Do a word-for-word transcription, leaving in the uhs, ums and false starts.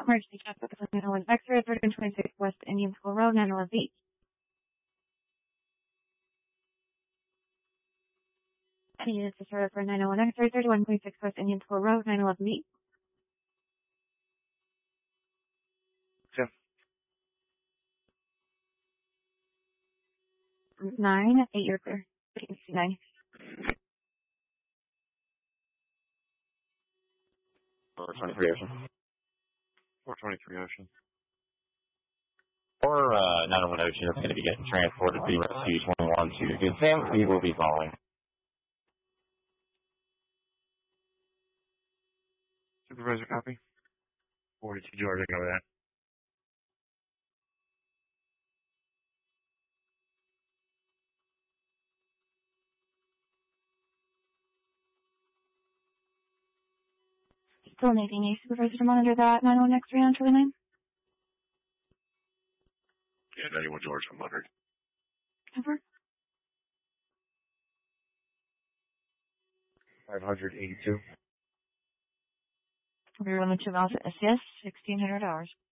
emergency check with the nine one one X-ray, thirty-one twenty-six West Indian School Road, nine one one B. Units to start for nine one one X-ray, thirty-one twenty-six West Indian School Road, nine one one B. Yeah. Nine, eight, you're clear. Nine. four twenty-three Ocean. four twenty-three Ocean. Or uh, nine one one Ocean is going to be getting transported to Rescue twenty-one to Good Sam. We will be following. Supervisor, copy. forty-two Georgia, go with that. Still needing a supervisor to monitor that nine one one X-ray on twenty-nine. Yeah, ninety-one George, I'm wondering. Over. five hundred eighty-two. We're on the two miles at S C S, sixteen hundred hours.